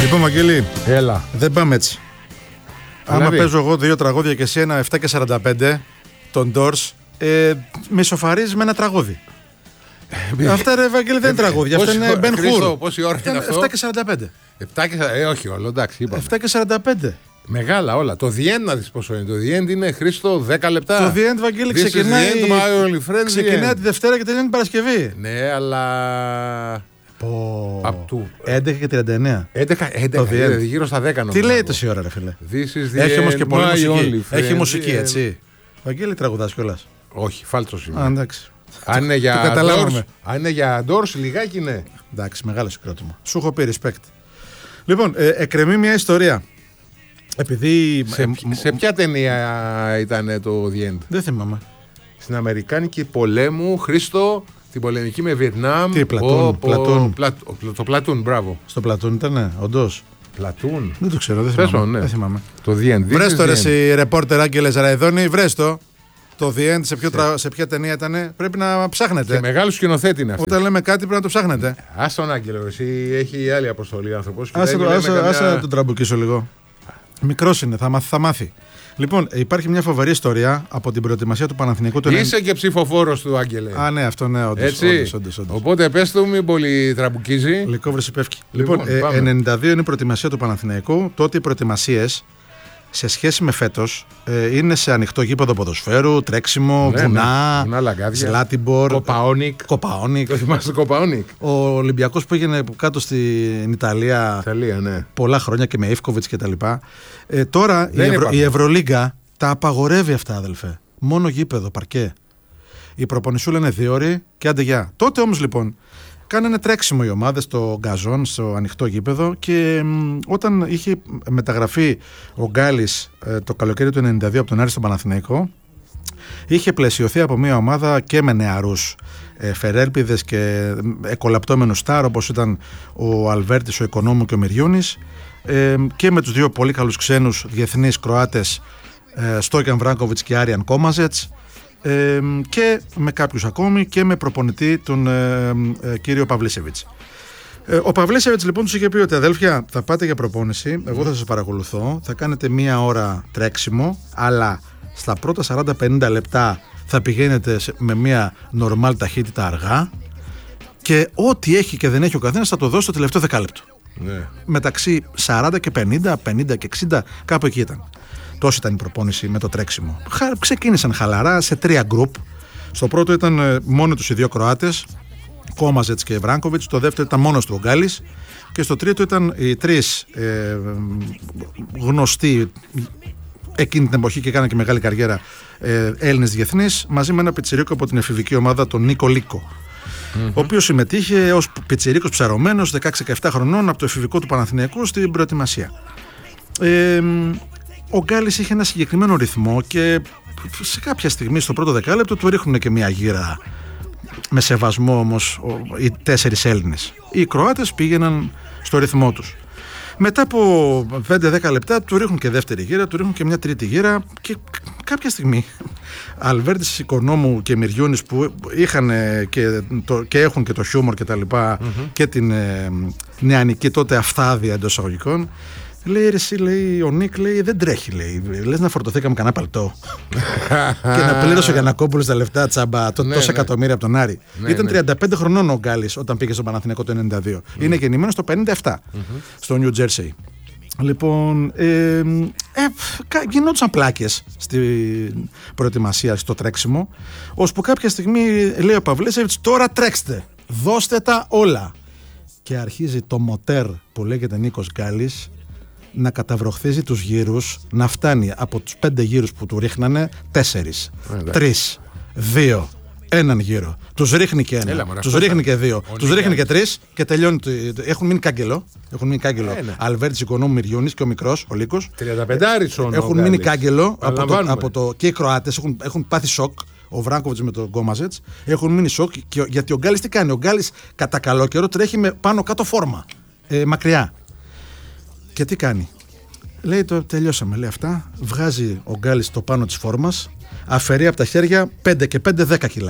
Λοιπόν, Βαγγέλη, έλα. Δεν πάμε έτσι. Δηλαδή. Άμα παίζω εγώ 2 τραγώδια και εσύ ένα 7 και 45 τον Doors, με ισοφαρίζεις με ένα τραγούδι. Αυτά, ρε Βαγγέλη, δεν είναι τραγούδια. Αυτά είναι Ben Hur. Πόση ώρα είναι αυτό? 7 και 45. 7 και όχι όλο, εντάξει, είπαμε. 7 και 45. Μεγάλα όλα. Το The End να δεις πόσο είναι. Το The End είναι, Χρήστο, 10 λεπτά. Το The End, Βαγγέλη, ξεκινάει τη Δευτέρα και τελειώνει την Παρασκευή. Ναι, αλλά... Από του 11 και 39. 11 γύρω στα 10 νομίζω. Τι λέει τόση ώρα, ρε φίλε? Έχει όμως και πολλή μουσική. Έχει μουσική, έτσι. Βαγγέλη, τραγουδάς κιόλας? Όχι, φάλτσος είμαι. Εντάξει. Αν είναι για Doors, λιγάκι ναι. Εντάξει, μεγάλο συγκρότημα. Σου έχω πει respect. Λοιπόν, εκκρεμεί μια ιστορία. Επειδή. Σε ποια ταινία ήταν το The End? Δεν θυμάμαι. Στην Αμερικάνικη πολέμου, Χρήστο, την πολεμική με Βιετνάμ. Τι, Πλατούν. Το Πλατούν, μπράβο. Στο Πλατούν ήταν, όντως. Πλατούν. Δεν το ξέρω, δεν θυμάμαι. Το The End. Βρες το, ρε εσύ, ρεπόρτερ Άγγελες Ραϊδόνη, βρες το. Το The End σε ποια ταινία ήταν, πρέπει να ψάχνετε. Και μεγάλο σκηνοθέτη είναι αυτό. Όταν λέμε κάτι πρέπει να το ψάχνετε. Ας τον Άγγελο, εσύ έχει άλλη αποστολή άνθρωπος. Άσε τον τραμπουκίσω λίγο. Μικρός είναι, θα μάθει. Λοιπόν, υπάρχει μια φοβερή ιστορία από την προετοιμασία του Παναθηναϊκού του 90. Είσαι και ψηφοφόρος του, Άγγελε. Α, ναι, αυτό ναι, όντως. Οπότε πες του, μην πολύ τραμπουκίζει. Λυκόβρεση πέφτει. Λοιπόν, 92 είναι η προετοιμασία του Παναθηναϊκού. Τότε οι προετοιμασίες σε σχέση με φέτος είναι σε ανοιχτό γήπεδο ποδοσφαίρου, τρέξιμο, βουνά, Σλάτιμπορ, Κοπαόνικ. Το θυμάσαι Κοπαόνικ? Ο Ολυμπιακός που έγινε κάτω στην Ιταλία πολλά χρόνια και με Ιβκοβιτς και τα λοιπά. Τώρα η Ευρωλίγκα τα απαγορεύει αυτά, αδελφέ. Μόνο γήπεδο, παρκέ. Η προπονησούλα είναι 2 ώρες και άντε γεια. Τότε όμως λοιπόν κάνανε τρέξιμο οι ομάδες στο γκαζόν, στο ανοιχτό γήπεδο, και όταν είχε μεταγραφεί ο Γκάλης το καλοκαίρι του 92 από τον Άρη στον Παναθηναϊκό, είχε πλαισιωθεί από μια ομάδα και με νεαρούς φερέλπιδες και εκολαπτώμενους στάρ, όπως ήταν ο Αλβέρτης, ο Οικονόμου και ο Μυριούνης, και με τους 2 πολύ καλούς ξένους διεθνείς Κροάτες, Στόικαν Βράνκοβιτς και Άριαν Κόμαζετς, και με κάποιους ακόμη, και με προπονητή τον κύριο Παυλίσεβιτς. Ο Παυλίσεβιτς λοιπόν τους είχε πει ότι αδέλφια, θα πάτε για προπόνηση, εγώ θα σας παρακολουθώ, θα κάνετε 1 ώρα τρέξιμο, αλλά στα πρώτα 40-50 λεπτά θα πηγαίνετε με μια νορμάλ ταχύτητα αργά, και ό,τι έχει και δεν έχει ο καθένας θα το δώσει το τελευταίο δεκάλεπτο. Ναι. Μεταξύ 40 και 50, 50 και 60, κάπου εκεί ήταν. Τόση ήταν η προπόνηση με το τρέξιμο. Ξεκίνησαν χαλαρά σε 3 γκρουπ. Στο πρώτο ήταν μόνοι τους οι 2 Κροάτες, Κόμαζετς και Βράνκοβιτς. Στο δεύτερο ήταν μόνος του ο Γκάλης. Και στο τρίτο ήταν οι 3 γνωστοί εκείνη την εποχή και έκαναν και μεγάλη καριέρα Έλληνες διεθνείς, μαζί με ένα πιτσιρίκο από την εφηβική ομάδα, τον Νίκο Λίκο. Ο οποίος συμμετείχε ως πιτσιρίκος ψαρωμένος 16-17 χρονών από το εφηβικό του Παναθηναϊκού στην προετοιμασία. Ο Γκάλης είχε ένα συγκεκριμένο ρυθμό και σε κάποια στιγμή στο πρώτο δεκάλεπτο του ρίχνουν και μια γύρα, με σεβασμό όμως, οι 4 Έλληνες. Οι Κροάτες πήγαιναν στο ρυθμό τους. Μετά από 5-10 λεπτά του ρίχνουν και δεύτερη γύρα, του ρίχνουν και μια τρίτη γύρα, κάποια στιγμή Αλβέρτης, Οικονόμου και Μυριούνης, που είχαν και έχουν και το χιούμορ και τα λοιπά, και την νεανική τότε αυθάδεια εντός εισαγωγικών, λέει ρε εσύ, λέει, ο Νίκ, λέει, δεν τρέχει, λέει, λες να φορτωθήκαμε κανένα παλτό και να πλήρωσε ο Γιαννακόπουλος τα λεφτά τσάμπα, τόσα εκατομμύρια από τον Άρη. Ήταν 35 χρονών ο Γκάλης όταν πήγε στο Παναθηναϊκό το 92. Είναι γεννημένος το 57 στο New Jersey. Λοιπόν, γινόντουσαν πλάκες στην προετοιμασία, στο τρέξιμο, ώσπου κάποια στιγμή λέει ο Παυλίσεβιτς, τώρα τρέξτε, δώστε τα όλα. Και αρχίζει το μοτέρ που λέγεται Νίκος Γκάλης να καταβροχθίζει τους γύρους, να φτάνει από τους 5 γύρους που του ρίχνανε 4, 3, 2, έναν γύρο. Τους ρίχνει και ένα, τους ρίχνει και 2, τους ρίχνει και 3 και τελειώνει. Έχουν μείνει κάγκελο. Αλβέρτης, Οικονόμου, Μυριούνης και ο μικρός, ο Λίκος. 35 έχουν μείνει κάγκελο και οι Κροάτες έχουν πάθει σοκ. Ο Βράνκοβιτς με τον Γκόμαζετς έχουν μείνει σοκ, γιατί ο Γκάλης τι κάνει? Ο Γκάλης κατά καλό καιρό τρέχει με πάνω κάτω φόρμα, μακριά. Και τι κάνει? Λέει, το τελειώσαμε, λέει αυτά. Βγάζει ο Γκάλης το πάνω της φόρμας, αφαιρεί από τα χέρια 5 και 5 10 κιλά.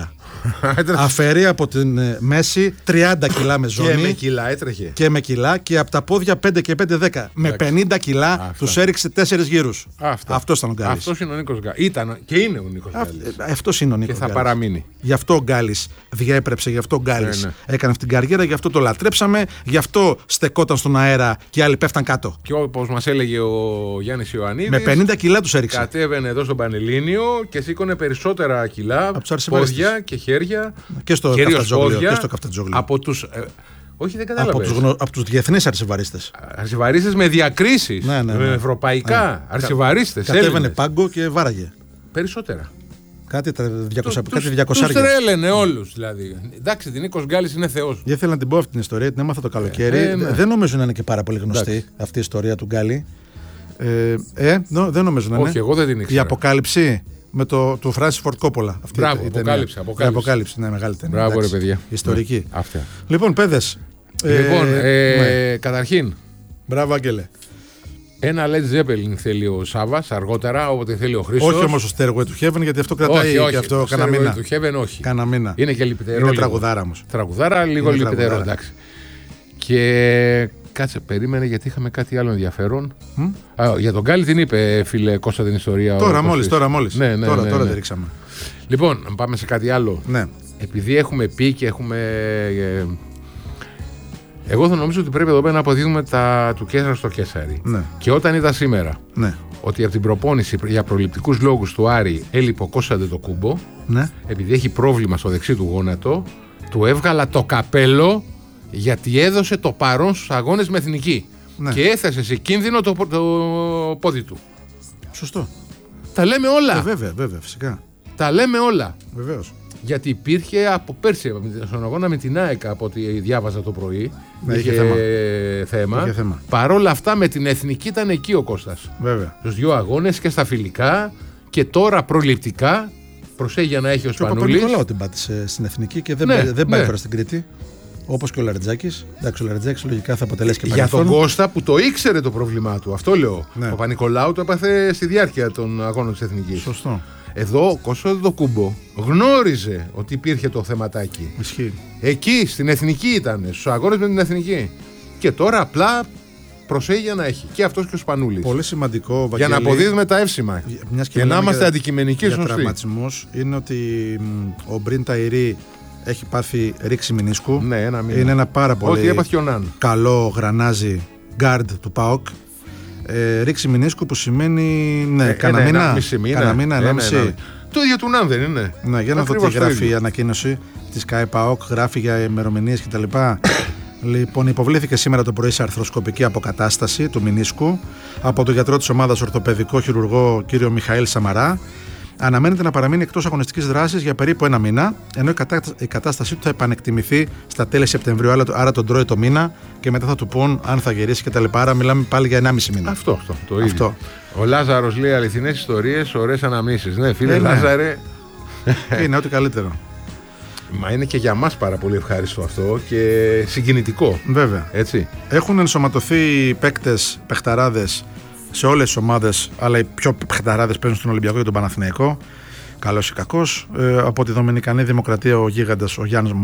Αφαιρεί από την μέση 30 κιλά με ζώνη. Και με κιλά έτρεχε. Και με κιλά και από τα πόδια 5 και 5-10. Με 50 κιλά τους έριξε 4 γύρους. Αυτός ήταν ο Γκάλης. Αυτός είναι ο Νίκος Γκάλης. Ήταν και είναι ο Νίκος Γκάλης. Αυτός είναι ο Νίκος Γκάλης. Και θα παραμείνει. Γι' αυτό ο Γκάλης διέπρεψε, γι' αυτό ο Γκάλης έκανε αυτή την καριέρα, γι' αυτό το λατρέψαμε, γι' αυτό στεκόταν στον αέρα και οι άλλοι πέφταν κάτω. Και όπως μας έλεγε ο Γιάννης Ιωαννίδης, με 50 κιλά τους έριξε. Κατέβαινε εδώ στον Πανελλήνιο και σήκωνε περισσότερα κιλά, πόδια και χέρια. Και στο Καφτατζόγλιο. Από τους. Όχι, δεν κατάλαβες. Από τους διεθνείς αρσιβαρίστες. Αρσιβαρίστες με διακρίσεις. Με ευρωπαϊκά αρσιβαρίστες. Κατέβαινε πάγκο και βάραγε. Περισσότερα. Κάτι 200. Τους τρέλαινε όλους δηλαδή. Εντάξει, την Νίκος Γκάλης είναι θεός. Δεν θέλω να την πω αυτή την ιστορία, την έμαθα το καλοκαίρι. Δεν νομίζω να είναι και πάρα πολύ γνωστή αυτή η ιστορία του Γκάλη. Δεν νομίζω να είναι. Όχι, εγώ δεν την ήξερα. Η αποκάλυψη με του Φράνσις Φορντ Κόπολα. Μπράβο, αποκάλυψη. Ναι, μεγάλη ταινία. Μπράβο, ρε παιδιά. Ιστορική. Αυτά. Λοιπόν, παιδες. Καταρχήν. Μπράβο, Άγγελε. Ένα Led Zeppelin θέλει ο Σάββας αργότερα, όποτε θέλει ο Χρήστος. Όχι όμως ο Stairway to Heaven, γιατί αυτό κρατάει και αυτό κανένα μήνα. Stairway to Heaven, όχι. Κανένα μήνα. Είναι και λιπητερό. Είναι τραγουδάρα όμως. Τραγουδάρα, λίγο λιπητερό, εντάξει. Και κάτσε, περίμενε γιατί είχαμε κάτι άλλο ενδιαφέρον. Για τον Γκάλη την είπε, φίλε Κώστα, την ιστορία. Τώρα μόλις. Ναι, τώρα δεν ρίξαμε. Λοιπόν, να πάμε σε κάτι άλλο. Ναι. Επειδή έχουμε πει και έχουμε. Εγώ θα νομίζω ότι πρέπει εδώ πέρα να αποδίδουμε του Κέσσαρα στο Κέσσαρι. Ναι. Και όταν είδα σήμερα ότι από την προπόνηση για προληπτικούς λόγους του Άρη έλειπε ο Κώστας Αντετοκούμπο, επειδή έχει πρόβλημα στο δεξί του γόνατο, του έβγαλα το καπέλο γιατί έδωσε το παρόν στους αγώνες με εθνική. Και έθεσε σε κίνδυνο το πόδι του. Σωστό. Τα λέμε όλα. Βέβαια, φυσικά. Τα λέμε όλα. Βεβαίως. Γιατί υπήρχε από πέρσι στον αγώνα με την ΑΕΚ, από ό,τι διάβαζα το πρωί. Είχε θέμα. Παρόλα αυτά με την εθνική ήταν εκεί ο Κώστας. Βέβαια. Στους 2 αγώνες και στα φιλικά και τώρα προληπτικά. Προσέχει να έχει ο Σπανούλης. Και ο Παπα-Νικολάου την πάτησε στην εθνική και δεν πάει τώρα στην Κρήτη. Όπως και ο Λαρετζάκης. Εντάξει, ο Λαρετζάκης λογικά θα αποτελέσει και παρελθόν. Για τον Κώστα που το ήξερε το πρόβλημά του. Αυτό λέω. Ο Παπα-Νικολάου το έπαθε στη διάρκεια των αγώνων της εθνικής. Σωστό. Εδώ ο Κώστας Αντετοκούμπο γνώριζε ότι υπήρχε το θεματάκι. Ισχύει. Εκεί στην εθνική ήταν, στους αγώνες με την εθνική. Και τώρα απλά προσέχει να έχει. Και αυτός και ο Σπανούλης. Πολύ σημαντικό, Βαγγέλη, για να αποδίδουμε τα εύσημα. Και να είμαστε αντικειμενικοί σωστοί. Για τραυματισμούς είναι ότι ο Μπριν Ταϊρή έχει πάθει ρήξη μηνίσκου. Ναι, είναι ένα πάρα πολύ καλό γρανάζι γκάρντ του ΠΑΟΚ. Ρήξη μηνίσκου που σημαίνει κανένα μήνα, 1,5. Το ίδιο του Ναν δεν είναι. Ναι, για να δω τι γράφει η ανακοίνωση της ΚΑΕ ΠΑΟΚ. Γράφει για ημερομηνίες κτλ. Λοιπόν, υποβλήθηκε σήμερα το πρωί σε αρθροσκοπική αποκατάσταση του μηνίσκου από τον γιατρό της ομάδας, ορθοπαιδικό χειρουργό κύριο Μιχαήλ Σαμαρά. Αναμένεται να παραμείνει εκτός αγωνιστικής δράσης για περίπου 1 μήνα, ενώ η κατάστασή του θα επανεκτιμηθεί στα τέλη Σεπτεμβρίου, άρα τον τρώει το μήνα και μετά θα του πούν αν θα γυρίσει κτλ. Άρα μιλάμε πάλι για 1,5 μήνα. Αυτό το ίδιο. Ο Λάζαρος λέει αληθινές ιστορίες, ωραίες αναμνήσεις. Ναι, φίλε Λάζαρε. Είναι ό,τι καλύτερο. Μα είναι και για μας πάρα πολύ ευχάριστο αυτό και συγκινητικό. Βέβαια. Έτσι. Έχουν ενσωματωθεί παίκτες, παιχταράδες σε όλες τις ομάδες, αλλά οι πιο παιχταράδες παίζουν στον Ολυμπιακό και τον Παναθηναϊκό. Καλός ή κακός. Από τη Δομινικανή Δημοκρατία ο γίγαντας ο Γιάννη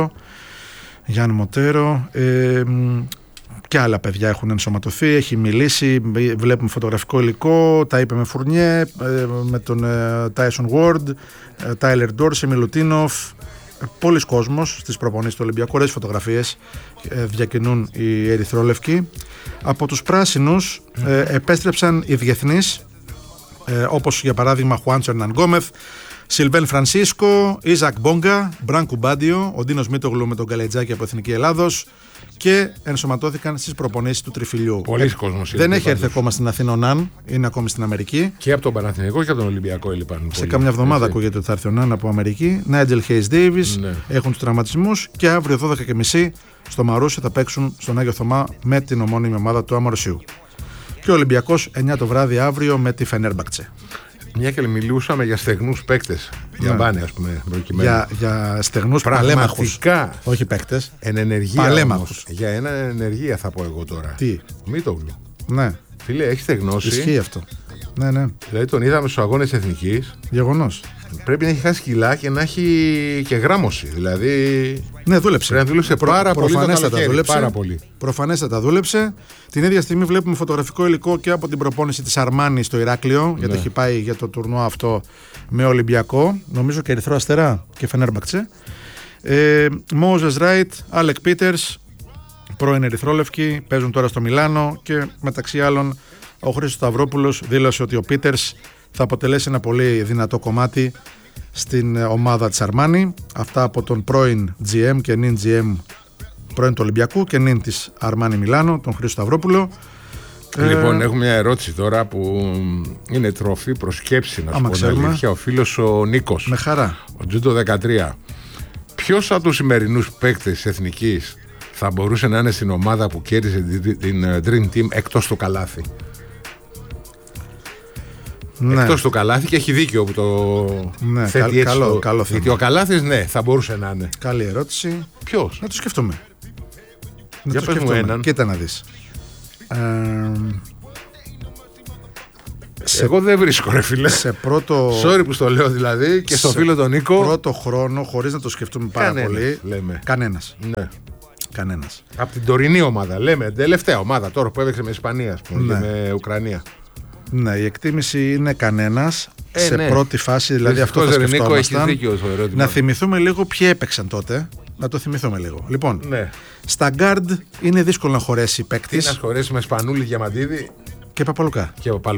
Μοντέρο. Και άλλα παιδιά έχουν ενσωματωθεί, έχει μιλήσει, βλέπουμε φωτογραφικό υλικό, τα είπε με Φουρνιέ, με τον Tyson Ward, Tyler Dorsey, Μιλουτίνοφ. Πολλοί κόσμος στις προπονήσεις του Ολυμπιακού, ωραίες φωτογραφίες διακινούν οι ερυθρόλευκοι. Από τους πράσινους επέστρεψαν οι διεθνείς, όπως για παράδειγμα Χουάντσο Ερναν Γκόμεθ, Σιλβέν Φρανσίσκο, Ιζακ Μπόγκα, Μπραν Κουμπάντιο, ο Ντίνος Μίτογλου με τον Καλετζάκη από Εθνική Ελλάδος και ενσωματώθηκαν στις προπονήσεις του Τριφυλιού. Πολλοί κόσμος. Δεν έχει έρθει ακόμα στην Αθήνα ο Ναν, είναι ακόμη στην Αμερική. Και από τον Παναθηναϊκό και από τον Ολυμπιακό έλειπαν. Σε καμιά εβδομάδα ακούγεται ότι θα έρθει ο Ναν από Αμερική. Νάιτζελ Χέις Ντέιβις έχουν τους τραυματισμούς και αύριο 12:30 στο Μαρούσι θα παίξουν στον Άγιο Θωμά με την ομώνυμη ομάδα του Αμαρουσίου. Και ο Ολυμπιακός 9 το βράδυ αύριο με τη Φενέρμπαχτσε. Μια και μιλούσαμε για στεγνούς παίκτες. Για μπάνε, ας πούμε. Για στεγνούς παλέμαχους. Όχι παίκτες. Εν ενεργεία. Παλέμαχους. Για ένα ενεργεία θα πω εγώ τώρα. Τι. Μίτογλου. Ναι. Φίλε, έχει στεγνώσει. Ισχύει αυτό. Ναι. Δηλαδή τον είδαμε στους αγώνες εθνικής. Γεγονός. Πρέπει να έχει χάσει κιλά και να έχει και γράμμωση. Δηλαδή. Ναι, δούλεψε. Πρέπει να δούλεψε πάρα πολύ. Προφανέστατα δούλεψε. Την ίδια στιγμή βλέπουμε φωτογραφικό υλικό και από την προπόνηση της Αρμάνι στο Ηράκλειο. Γιατί έχει πάει για το τουρνουά αυτό με Ολυμπιακό. Νομίζω και Ερυθρό Αστέρα και Φενέρμπαξε. Μόζες Ράιτ, Άλεκ Πίτερς, πρώην Ερυθρόλευκοι, παίζουν τώρα στο Μιλάνο και μεταξύ άλλων ο Χρήστος Σταυρόπουλος δήλωσε ότι ο Πίτερς θα αποτελέσει ένα πολύ δυνατό κομμάτι στην ομάδα της Αρμάνι. Αυτά από τον πρώην GM και νυν GM, πρώην του Ολυμπιακού και νυν της Αρμάνι Μιλάνο, τον Χρήστο Σταυρόπουλο. Λοιπόν, έχουμε μια ερώτηση τώρα που είναι τροφή προς σκέψη, να σου πω την αλήθεια. Ο φίλος ο Νίκος. Με χαρά. Ο Τζούντο 13. Ποιος από τους σημερινούς παίκτες εθνικής θα μπορούσε να είναι στην ομάδα που κέρδισε την Dream Team εκτός του Καλάθι? Ναι. Εκτός του Καλάθι, και έχει δίκιο που το θέτει έτσι. Καλό γιατί ο Καλάθης, ναι, θα μπορούσε να είναι. Καλή ερώτηση. Ποιος? Να το σκεφτούμε. Για πες μου έναν. Κοίτα να δεις. Εγώ δεν βρίσκω, ρε φίλε. Σε πρώτο. Sorry που στο λέω δηλαδή, και στο φίλο τον Νίκο. Πρώτο χρόνο, χωρίς να το σκεφτούμε πάρα πολύ. Λέμε. Κανένας. Ναι. Κανένας. Από την τωρινή ομάδα, λέμε. Τελευταία ομάδα τώρα που έπαιξε με Ισπανία, ας πούμε, και με Ουκρανία. Ναι, η εκτίμηση είναι κανένας. Σε πρώτη φάση, δηλαδή αυτό θα σκεφτόμασταν. Να θυμηθούμε λίγο ποιοι έπαιξαν τότε. Να το θυμηθούμε λίγο. Λοιπόν, στα γκάρντ είναι δύσκολο να χωρέσει παίκτης. Τι να χωρέσει με Σπανούλη, Διαμαντίδη και Παπαλουκά.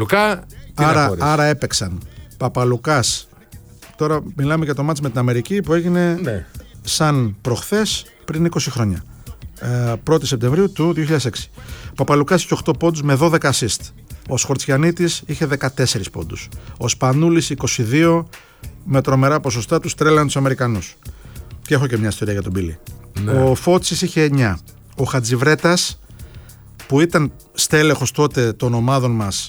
Άρα έπαιξαν Παπαλουκάς. Τώρα μιλάμε για το μάτς με την Αμερική που έγινε σαν προχθές πριν 20 χρόνια. 1η Σεπτεμβρίου του 2006. Παπαλουκάς είχε 8 πόντους με 12 assist. Ο Σχορτσιανίτης είχε 14 πόντους. Ο Σπανούλης 22 με τρομερά ποσοστά, τους τρέλαν τους Αμερικανούς. Και έχω και μια ιστορία για τον Μπίλι. Ο Φώτσης είχε 9. Ο Χατζιβρέτας, που ήταν στέλεχος τότε των ομάδων μας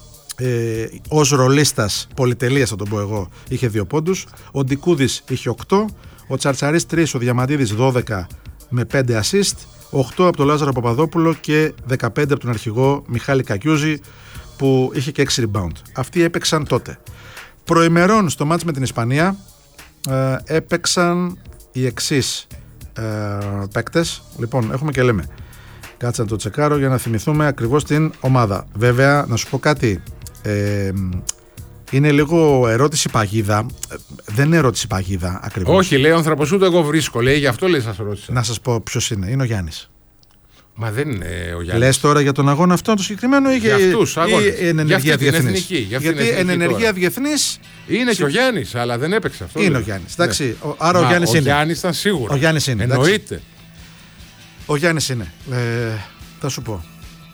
ως ρολίστας πολυτελείας, θα τον πω εγώ, είχε 2 πόντους. Ο Ντικούδης είχε 8. Ο Τσαρτσαρής 3. Ο Διαμαντίδης 12 με 5 assist. 8 από τον Λάζαρο Παπαδόπουλο και 15 από τον αρχηγό Μιχάλη Κακιούζη, που είχε και 6 rebound. Αυτοί έπαιξαν τότε. Προημερών στο μάτς με την Ισπανία έπαιξαν οι εξής παίκτες. Λοιπόν, έχουμε και λέμε. Κάτσε να το τσεκάρω για να θυμηθούμε ακριβώς την ομάδα. Βέβαια, να σου πω κάτι. Είναι λίγο ερώτηση παγίδα. Δεν είναι ερώτηση παγίδα ακριβώς. Όχι, λέει ο άνθρωπος, ούτε εγώ βρίσκω. Λέει, γι' αυτό λέει, σας ρώτησα. Να σας πω ποιος είναι. Είναι ο Γιάννης. Μα δεν είναι ο Γιάννης. Λες τώρα για τον αγώνα αυτό το συγκεκριμένο ή για αυτούς αγώνες? εν ενεργεία διεθνής? Γιατί εν ενεργεία διεθνής είναι και ο Γιάννης, αλλά δεν έπαιξε αυτό. Είναι ο Γιάννης. Εντάξει, άρα ο Γιάννης είναι. Ο Γιάννης ήταν σίγουρα. Ο Γιάννης είναι. Εννοείται. Ο Γιάννης είναι. Θα σου πω.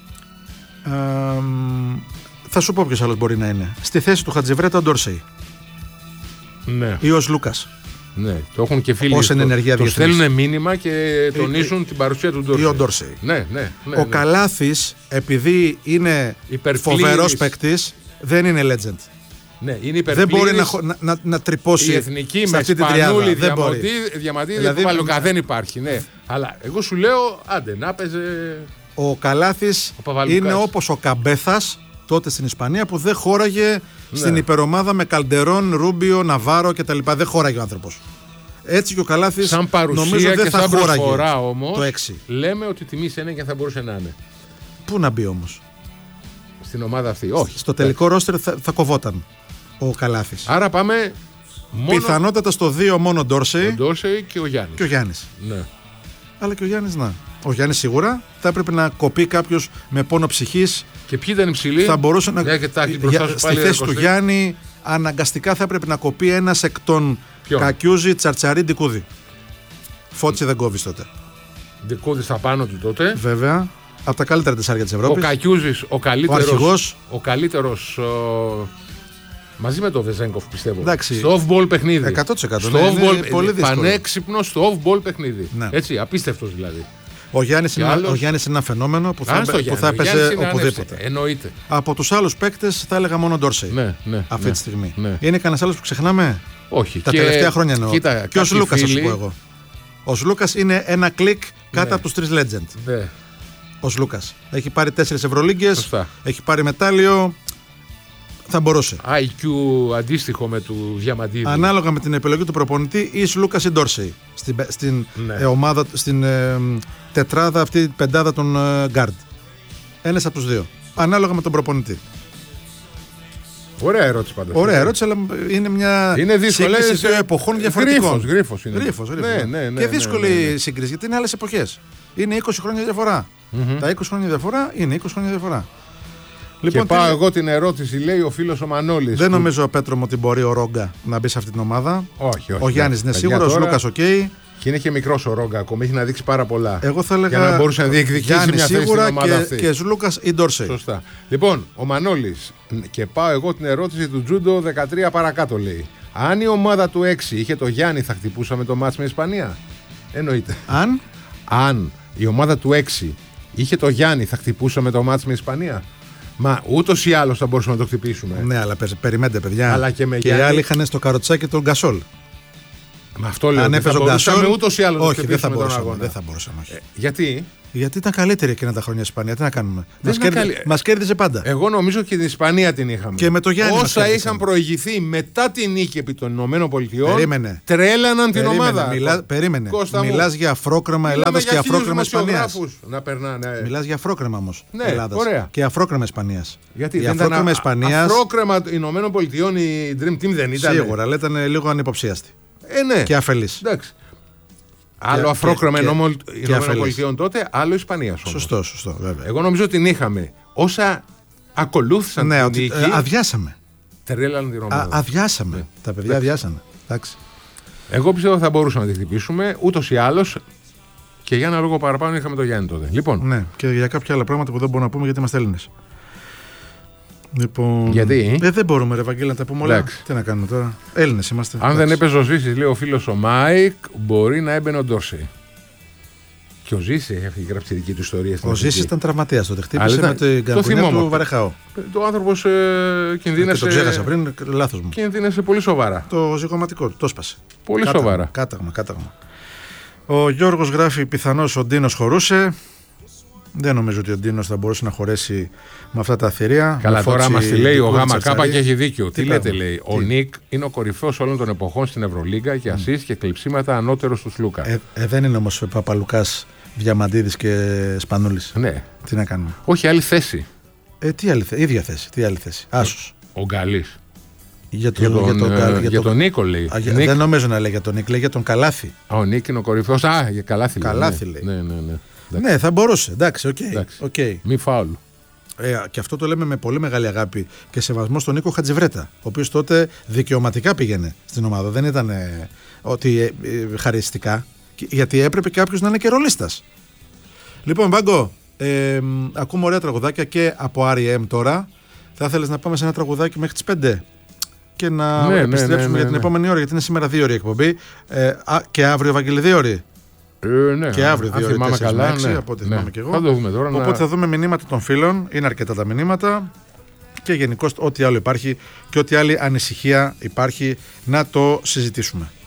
Θα σου πω ποιος άλλος μπορεί να είναι. Στη θέση του Χατζιβρέτα, ο Ντόρσεϊ. Ναι. Ή ο Λούκας. Ναι, το έχουν και φίλοι. Ως εν ενεργεία διεθνής. Στέλνουν μήνυμα και τονίζουν την παρουσία του Ντόρσεϊ. Ή ο Ντόρσεϊ. Ναι. Ο Καλάθης, επειδή είναι φοβερός παίκτης, δεν είναι legend. Ναι, είναι δεν μπορεί να τρυπώσει η εθνική σε αυτή με την τριάδα. Διαμαντίδη, δηλαδή, Παπαλουκά δεν υπάρχει. Ναι. Αλλά εγώ σου λέω, άντε να παίζε. Ο Καλάθης είναι όπως ο Καμπέθας τότε στην Ισπανία, που δεν χώραγε στην υπερομάδα με Καλντερόν, Ρούμπιο, Ναβάρο κτλ. Δεν χώραγε ο άνθρωπος. Έτσι και ο Καλάθης, σαν παρουσία νομίζω δεν και θα σαν χώραγε προσφορά όμως, το 6. Λέμε ότι τιμής είναι και θα μπορούσε να είναι. Πού να μπει όμως? Στην ομάδα αυτή, όχι. Στο τελικό ρόστερ θα κοβόταν ο Καλάθης. Άρα πάμε πιθανότατα στο 2 μόνο ο Ντόρσεϊ και ο Γιάννης. Και ο Γιάννης. Ναι. Αλλά και ο Γιάννης, να. Ο Γιάννης σίγουρα θα έπρεπε να κοπεί κάποιος με πόνο ψυχής. Και ποιοι ήταν υψηλοί? Θα μπορούσε να. Στη θέση του Γιάννη αναγκαστικά θα έπρεπε να κοπεί ένας εκ των Κακιούζη, Τσαρτσαρή, Ντικούδη. Φώτισε δεν κόβεις τότε. Ντικούδη στα πάνω του τότε. Βέβαια. Από τα καλύτερα τεσσάρια της Ευρώπης. Ο Κακιούζης, ο καλύτερος. Ο αρχηγός. Ο καλύτερος. Μαζί με τον Βεζέγκοφ, πιστεύω. Εντάξει. Στο off-ball παιχνίδι. 100%. Στο off-ball, πολύ δύσκολο. Πανέξυπνο στο off-ball παιχνίδι. Ναι. Έτσι, απίστευτος δηλαδή. Ο Γιάννης είναι ένα φαινόμενο που θα έπαιζε οπουδήποτε. Εννοείται. Από τους άλλους παίκτες θα έλεγα μόνο Ντόρσεϊ. Ναι, αυτή τη στιγμή. Ναι. Είναι κανένας άλλος που ξεχνάμε? Όχι. Τα τελευταία χρόνια εννοώ. Κοίτα, και ο Λούκας, θα σου πω εγώ. Ο Λούκας είναι ένα κλικ κάτω από τους 3 legend. Ναι. Ο Λούκας έχει πάρει 4 Ευρωλίγκες, έχει πάρει μετάλλιο. Θα μπορούσε. IQ αντίστοιχο με του Διαμαντίδη. Ανάλογα με την επιλογή του προπονητή, ή Λούκας ή Ντόρσεϊ. Στην ομάδα, στην τετράδα αυτή, πεντάδα των γκάρντ. Ένας από τους δύο. Ανάλογα με τον προπονητή. Ωραία ερώτηση πάντως. Ωραία ερώτηση, αλλά είναι μια σύγκριση δύο εποχών διαφορετικών. Γρίφος είναι. Γρίφος. Και δύσκολη σύγκριση, γιατί είναι άλλες εποχές. Είναι 20 χρόνια διαφορά. Τα 20 χρόνια διαφορά είναι 20 χρόνια διαφορά. Λοιπόν, και πάω εγώ την ερώτηση, λέει ο φίλος ο Μανώλης. Δεν νομίζω, Πέτρο μου, ότι μπορεί ο Ρόγκα να μπει σε αυτή την ομάδα. Όχι. Ο Γιάννης είναι σίγουρος, ο Λούκας οκ. Και είναι και μικρός ο Ρόγκα ακόμα, έχει να δείξει πάρα πολλά. Εγώ θα έλεγα για να μπορούσε να διεκδικήσει Γιάννη μια θέση στην ομάδα αυτή. Και Λούκας ή Ντόρσεϊ. Σωστά. Λοιπόν, ο Μανώλης, και πάω εγώ την ερώτηση του Τζούντο 13 παρακάτω, λέει. Αν η ομάδα του 6 είχε το Γιάννη, θα χτυπούσαμε το μάτς με Ισπανία? Εννοείται. Αν η ομάδα του 6 είχε το Γιάννη, θα χτυπούσαμε το μάτς με Ισπανία? Μα ούτως ή άλλως θα μπορούσαμε να το χτυπήσουμε. Ναι, αλλά περιμένετε, παιδιά. Αλλά και οι άλλοι είχαν στο καροτσάκι τον Γκασόλ. Με αυτό λέω. Αν έπαιζε ο Γκασόλ, ούτως ή άλλως όχι, δεν θα μπορούσαμε. Γιατί? Γιατί ήταν καλύτερη εκείνα τα χρόνια η Ισπανία. Τι να κάνουμε. Μας κέρδιζε πάντα. Εγώ νομίζω και την Ισπανία την είχαμε. Και με το Γιάννη. Όσα είχαν προηγηθεί μετά την νίκη επί των ΗΠΑ, τρέλαναν την ομάδα. Περίμενε. Μιλάς για αφρόκρεμα Ελλάδας και αφρόκρεμα Ισπανίας. Να περνάνε. Μιλάς για αφρόκρεμα όμως. Ναι, Ελλάδας. ωραία. Και αφρόκρεμα Ισπανίας. Γιατί η αφρόκρεμα Ισπανίας. Αφρόκρεμα ΗΠΑ η Dream Team δεν ήταν. Σίγουρα, αλλά ήταν λίγο ανυποψίαστη. Ναι. Και αφελής. Εντάξει. Άλλο αφρόκρεμα ΗΠΑ τότε, άλλο Ισπανία. Σωστό, βέβαια. Εγώ νομίζω ότι την είχαμε. Όσα ακολούθησαν την νίκη. Αδειάσαμε. Τρέλανε την ομάδα. Αδειάσαμε. Ναι. Τα παιδιά αδειάσανε. Εντάξει. Εγώ πιστεύω θα μπορούσαμε να τη χτυπήσουμε ούτως ή άλλως. Και για ένα λόγο παραπάνω είχαμε το Γιάννη τότε. Λοιπόν. Ναι, και για κάποια άλλα πράγματα που δεν μπορούμε να πούμε γιατί είμαστε Έλληνες. Λοιπόν, γιατί? Δεν μπορούμε, ρε Βαγγέλη, να τα πούμε όλα. Τι να κάνουμε τώρα. Έλληνες είμαστε. Αν δεν έπαιζε ο Ζήσης, λέει ο φίλος ο Μάικ, μπορεί να έμπαινε ο Ντόρσεϊ. Και ο Ζήσης έχει γράψει δική του ιστορία. Ο Ζήσης ήταν τραυματίας τότε. Χτύπησε με την καρκουνιά του Βαρεχάου. Το άνθρωπος κινδύνασε. Το ξέχασα πριν, λάθος μου. Κινδύνασε πολύ σοβαρά. Το ζυγωματικό του, το έσπασε. Πολύ σοβαρά. Κάταγμα. Ο Γιώργος γράφει: πιθανώς ο Ντίνος χωρούσε. Δεν νομίζω ότι ο Ντίνος θα μπορούσε να χωρέσει με αυτά τα θηρία. Καλά, τώρα μας τη λέει ο Γάμα Κάπα και έχει δίκιο. Τι λέτε, λέει. Ο Νίκ είναι ο κορυφαίος όλων των εποχών στην Ευρωλίγκα και ασίστ και κλειψίματα ανώτερος του Λούκα. Δεν είναι όμως Παπαλουκάς, Διαμαντίδης και Σπανούλης. Ναι. Τι να κάνουμε. Όχι, άλλη θέση. Τι άλλη θέση. Ίδια θέση. Τι άλλη θέση. Άσος. Ο Γκαλής. Για τον Νίκο λέει. Δεν νομίζω να λέει για τον Νίκ, λέει για τον Καλάθι. Ο Νίκ είναι ο κορυφαίος. Για Καλάθι λέει. Καλάθι λέει. Ναι. Ναι, θα μπορούσε. Εντάξει, οκ. Μη φάουλ. Και αυτό το λέμε με πολύ μεγάλη αγάπη και σεβασμό στον Νίκο Χατζιβρέτα, ο οποίος τότε δικαιωματικά πήγαινε στην ομάδα. Δεν ήταν ότι χαριστικά, γιατί έπρεπε κάποιος να είναι και ρολίστας. Λοιπόν, Βάγκο, ακούμε ωραία τραγουδάκια και από R.E.M. τώρα. Θα ήθελες να πάμε σε ένα τραγουδάκι μέχρι τις 5 και να επιστρέψουμε για την επόμενη ώρα, γιατί είναι σήμερα 2 ώρη εκπομπή και αύριο, Βαγγέλη, 2 ώρη. Ναι, και αύριο 2 ώρες καλά, 6, από ό,τι θυμάμαι και εγώ. Θα το δούμε τώρα. Οπότε θα δούμε μηνύματα των φίλων. Είναι αρκετά τα μηνύματα. Και γενικώς ό,τι άλλο υπάρχει και ό,τι άλλη ανησυχία υπάρχει να το συζητήσουμε.